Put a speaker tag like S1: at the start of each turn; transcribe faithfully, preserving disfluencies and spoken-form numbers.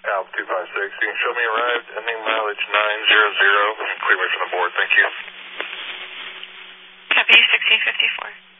S1: Alpha two five six. You can show me arrived, ending mileage nine zero zero. Clear me from the board, thank you.
S2: Copy, sixteen fifty-four.